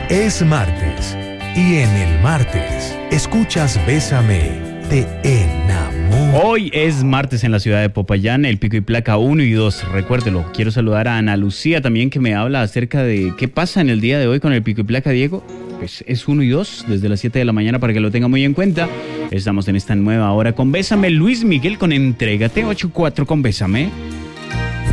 Es martes y en el martes escuchas Bésame, te enamoro. Hoy es martes en la ciudad de Popayán, el pico y placa 1 y 2. Recuérdelo, quiero saludar a Ana Lucía también, que me habla acerca de qué pasa en el día de hoy con el pico y placa, Diego. Pues es 1 y 2 desde las 7 de la mañana para que lo tenga muy en cuenta. Estamos en esta nueva hora con Bésame. Luis Miguel con Entrégate, 8-4 con Bésame.